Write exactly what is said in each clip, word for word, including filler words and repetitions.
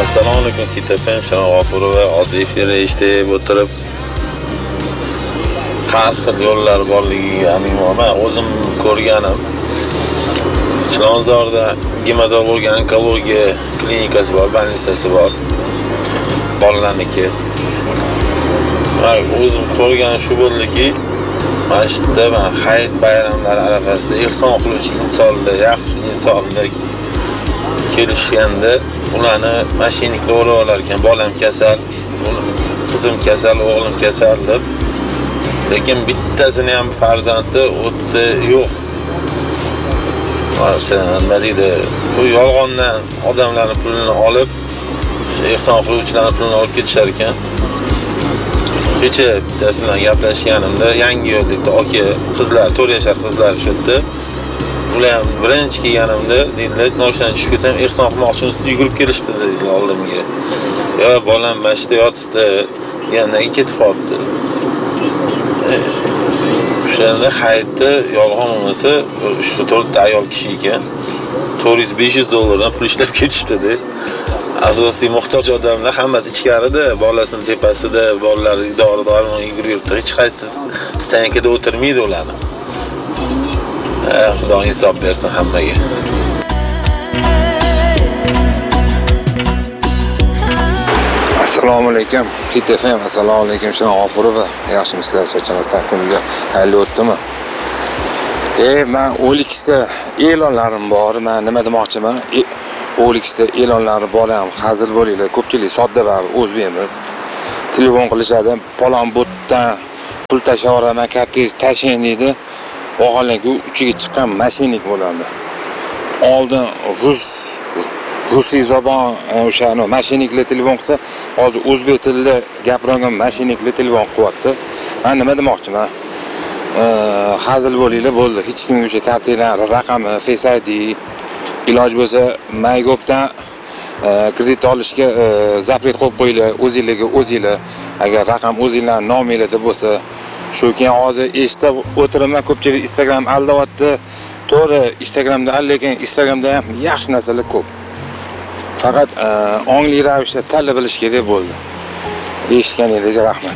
Assalomu alaykum K T F M, Sharof G'ofurova, oz efirda eshitib o'tirib har xil yo'llar borligiga aminman. Men o'zim ko'rganim. Chilonzorda gematologiya, onkologiya klinikasi bor, больницasi bor. Bolalarniki. Men o'zim ko'rgan shu bo'ldiki, mana shu yerda men hayit bayramlari arafasida ehson qiluvchi insonlar, yaxshi insonlar kelishganda ularni mashinniklar o'rab olar ekan, bolam kasal, qizim kasal, o'g'lim kasal deb. Lekin bittasini ham farzandi o'tdi yo'q. Mana nima deydi, bu yolg'ondan odamlarning pulini olib, shu ehson qiluvchilarning pulini olib ketishar ekan. Kecha bittasi bilan gaplashganimda, yangi yo'l debdi, aka, qizlar, to'rt yashar qizlar shu yerda. Ular ham birinchi kelganimda dedilar, noshdan tushib kelsam, ehson qilmoqchimiz, yugurib kelishdi dedilar oldimga. Yo, bolam mashina yotibdi, yandan ketib qolibdi. O'shanda hayitda yolg'on bo'lmasa, uch to'rt ta ayol kishi ekan. to'rt yuz besh yuz dollardan pul ishlab ketishdi-da. Asosiy muhtoj odamlar hammasi ichkarida, bolasining tepasida, bolalari dori-dormon yugurib, hech qaysi stankada o'tirmaydi ularni. Xudo insof bersin hammaga. Assalomu alaykum. K T F M, assalomu alaykum. Sharof G'ofurova. Yaxshimisizlar? Charchamasdan kunga xayrli o'tdimi? E, men o'n ikkita e'lonlarim bor. Men nima demoqchiman? o'n ikkita e'lonlari bor ham hazil bo'linglar. Ko'pchilik sodda va o'zbekmiz. Telefon qilishadi, palon botdan pul tashaveraman, kartingiz tashing deydi. Vaholanki uchiga chiqqan mashinnik bo'ladi. Oldin rus rusiy zabon o'shani mashinniklar telefon qilsa, hozir o'zbek tilida gapirgan mashinniklar telefon qilyapti. Men nima demoqchiman? Hazil bo'linglar, bo'ldi. Hech kimga o'sha kartalar raqami, Face I D iloj bo'lsa Maygobdan kredit olishga zapret qo'yib qo'yinglar, o'zingizga o'zingizlar. Agar raqam o'zingizlarning nomingizda bo'lsa, shu keyin hozir eshitib o'tiraman, ko'pchilik Instagram aldayapti. To'g'ri, Instagramda al, lekin Instagramda ham yaxshi narsalar ko'p. Faqat ongli ravishda tanlab bilish kerak bo'ldi. Eshitganingizga rahmat.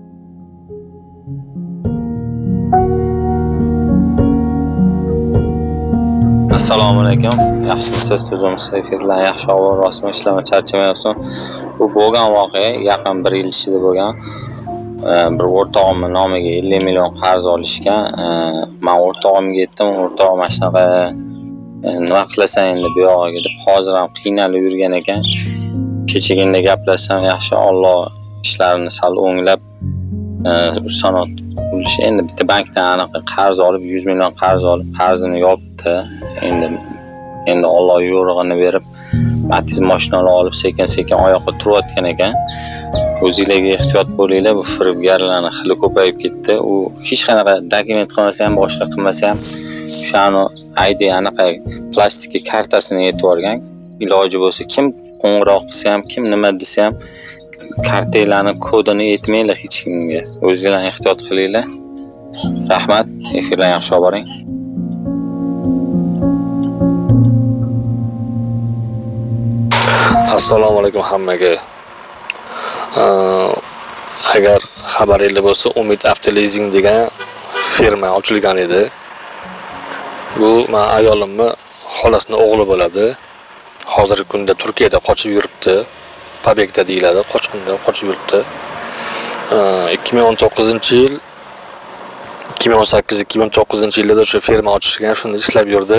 Assalomu alaykum. Yaxshimisiz? Tuzumsiz? Efirlar yaxshi, avval rostmi, ishlama charchamayapsan. Bu bo'lgan voqea yaqin bir yil ichida bo'lgan. Bir o'rtog'imning nomiga ellik million qarz olishgan. Men o'rtog'imga aytdim, o'rtog'im mana shunaqa nima qilasan endi bu yoqqa deb, hozir ham qiynalib yurgan ekan. Kechagina gaplashsam yaxshi, Alloh ishlarini sal o'nglab, san'at qilish. Endi bitta bankdan aniq qarz olib, yuz million qarz olib, qarzini yopdi. Endi endi Alloh yo'rig'ini berib, Matiz mashinani olib sekin-sekin oyoqqa turayotgan ekan. O'zingizlarga ehtiyot bo'linglar, bu firibgarlarning xili ko'payib ketdi. U hech qanaqa dokument qilmasa ham, boshqa qilmasa ham, o'shani I D anaqa plastik kartasini yetib olgan. Iloji bo'lsa, kim qo'ng'iroq qilsa ham, kim nima desa ham, kartalarning kodini aytmanglar hech kimga. O'zingizlar ehtiyot qilinglar. Rahmat, efirlar yaxshi olib boring. Assalomu alaykum hammaga. Agar xabaringiz bo'lsa, Umid Avtolizing degan firma ochilgan edi. Bu men ayolimni xolasining o'g'li bo'ladi. Hozirgi kunda Turkiyada qochib yuribdi. Pobegda deyiladi, qochqinda qochib yuribdi. ikki ming o'n to'qqizinchi yil, ikki ming o'n sakkiz ikki ming o'n to'qqizinchi yilda shu firma ochishgan, shunda ishlab yurdi.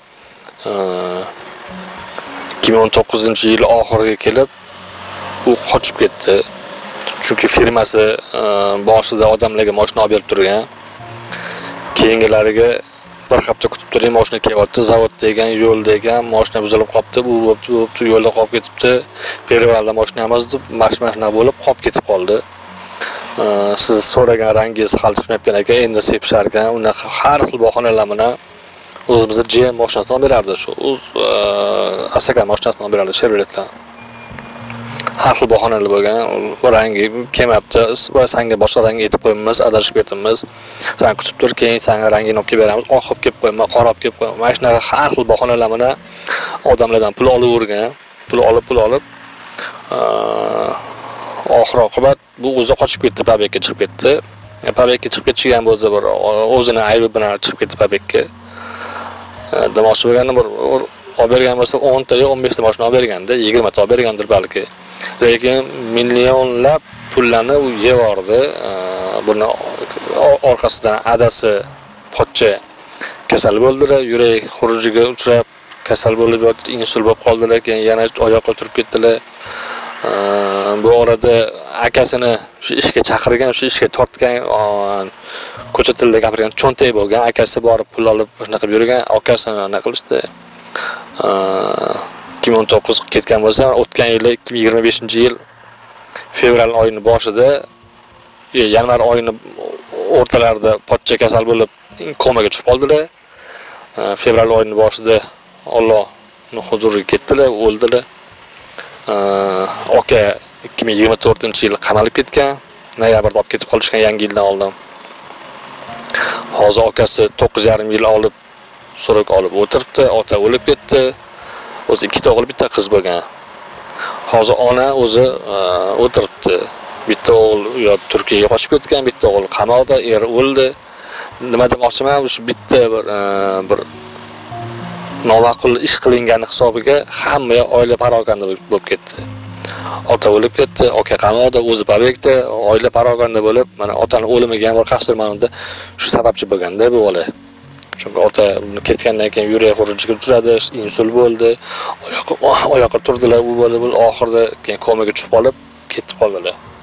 ikki ming o'n to'qqizinchi yil oxiriga kelib u qochib ketdi. Chunki firmasi boshida odamlarga mashina olib berib turgan. Keyingilariga bir hafta kutib turing, mashina kelyapti, zavodda ekan, yo'lda ekan, mashina buzilib qolibdi, bu bo'pti, bu bo'pti, yo'lda qolib ketibdi. Pervalda mashina emas deb, mashina bo'lib qolib ketib qoldi. Siz so'ragan rangingiz hal chiqmayotgan ekan, endi sepishar ekan, unaqa har xil bahonalar bilan o'zimizda G M mashinasini olib berardi, shu o'z Asakan mashinasini olib berardi, Chevroletlar. Har xil bahonalar bo'lgan, bu rangi kelmabdi, senga boshqa rang aytib qo'yamiz, adashib ketamiz. Sen kutib tur, keyin senga rangini olib kelib beramiz, oq olib kelib qo'yamiz, qora olib kelib qo'yamiz. Mana shunaqa har xil bahonalar bilan odamlardan pul olib o'rgan, pul olib, pul olib Oxir oqibat bu o'zi qochib ketdi, pobegga chiqib ketdi. Pobegga chiqib ketgan bo'lsa bir o'zini aybi bilan chiqib ketdi pobegga. Demoqchi bo'lganda bir olib bergan bo'lsa o'n ta yo o'n besh ta mashina olib berganda, yigirma ta olib bergandir balki. Lekin millionlab pullarni u yevordi. Buni orqasidan adasi pochcha kasal bo'ldilar, yurak xurujiga uchrab kasal bo'lib yotdi, insult bo'lib qoldilar, keyin yana oyoqqa turib ketdilar. Bu orada akasini shu ishga chaqirgan, shu ishga tortgan, ko'cha tilida gapirgan cho'ntak bo'lgan, akasi borib pul olib shunaqa qilib yurgan, akasini nima qilishdi? ikki ming o'n to'qqiz ketgan bo'lsa, o'tgan yili ikki ming yigirma beshinchi yil fevral oyining boshida, yanvar oyining o'rtalarida pochcha kasal bo'lib komaga tushib qoldilar. Fevral oyining boshida Allohning huzuriga ketdilar, o'ldilar. Aka ikki ming yigirma to'rtinchi yil qamalib ketgan, noyabrda olib ketib qolishgan yangi yildan oldin. Hozir akasi to'qqiz yarim yil olib so'roq olib o'tiribdi, ota o'lib ketdi. O'zi ikkita o'g'il, bitta qiz bo'lgan. Hozir ona o'zi o'tiribdi. Bitta o'g'il yo Turkiyaga qochib ketgan, bitta o'g'il qamoqda, eri o'ldi. Nima demoqchiman, o'sha bitta bir bir noma'qul ish qilingani hisobiga hamma oila parokanda bo'lib ketdi. Ota o'lib ketdi, aka qamoqda, o'zi pobegda, oila parokanda bo'lib, mana otaning o'limiga ham bir qasdirmanida shu sababchi bo'lganda bu bola. Chunki ota ketgandan keyin yurak xurujiga uchradi, insult bo'ldi, oyoqqa oyoqqa turdilar, bu bola oxirida keyin komaga tushib qolib ketib qoldilar.